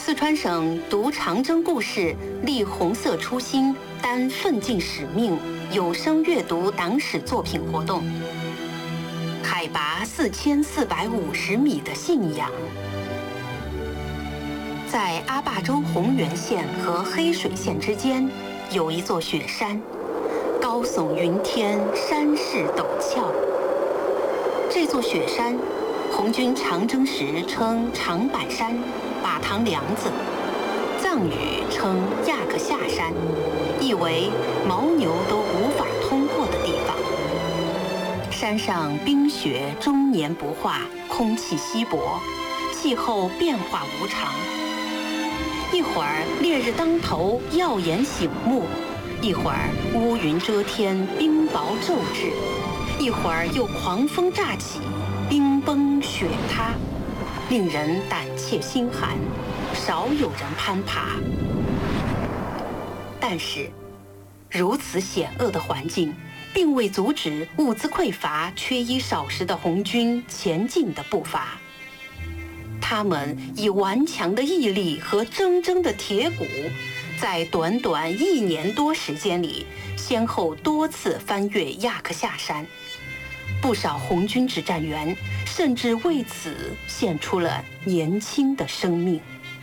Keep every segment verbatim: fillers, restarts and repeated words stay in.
四川省读长征故事，立红色初心，担奋进使命有声阅读党史作品活动。海拔四千四百五十米的信仰。在阿坝州洪源县和黑水县之间，有一座雪山，高耸云天，山势陡峭。这座雪山，红军长征时称长板山、把塘梁子，藏语称亚克夏山，意为牦牛都无法通过的地方。山上冰雪终年不化，空气稀薄，气候变化无常。一会儿烈日当头，耀眼醒目；一会儿乌云遮天，冰雹骤至；一会儿又狂风乍起，冰崩雪塌，令人胆怯心寒，少有人攀爬。但是，如此险恶的环境，并未阻止物资匮乏、缺衣少食的红军前进的步伐。他们以顽强的毅力和铮铮的铁骨，在短短一年多时间里，先后多次翻越亚克夏山。不少红军指战员甚至为此献出了年轻的生命。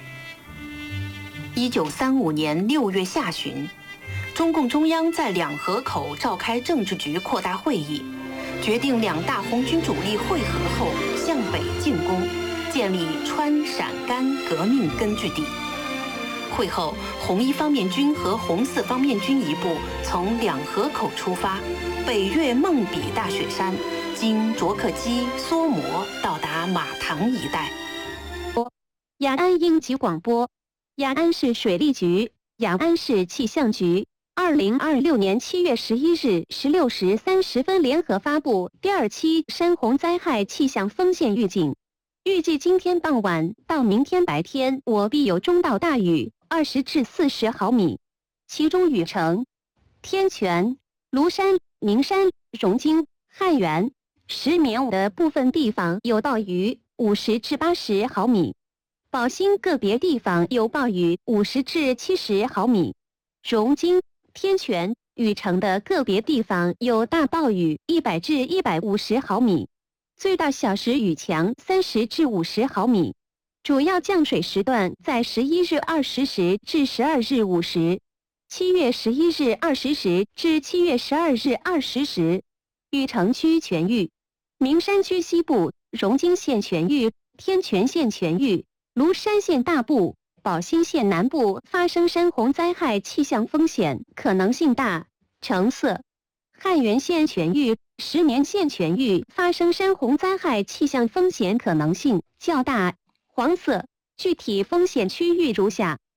一九三五年六月下旬，中共中央在两河口召开政治局扩大会议，决定两大红军主力会合后向北进攻，建立川陕甘革命根据地。会后，红一方面军和红四方面军一部从两河口出发，北越孟比大雪山，经卓克基、梭摩，到达马塘一带。 雅安应急广播：雅安市水利局、雅安市气象局，二零二六年七月十一日十六时三十分联合发布第二期山洪灾害气象风险预警。预计今天傍晚到明天白天，我必有中到大雨，二十至四十毫米，其中禹城、天全、庐山、名山、荣金、汉源、石棉的部分地方有暴雨，五十至八十毫米；宝兴个别地方有暴雨，五十至七十毫米；荣金、天全、禹城的个别地方有大暴雨，一百至一百五十毫米。最大小时雨强三十至五十毫米，主要降水时段在十一日二十时至十二日五时，七月十一日二十时至七月十二日二十时。禹城区全域、名山区西部、荣金县全域、天全县全域、庐山县大部、宝兴县南部发生山洪灾害气象风险可能性大，橙色；汉源县全域、石棉县全域发生山洪灾害气象风险可能性较大，黄色。具体风险区域如下：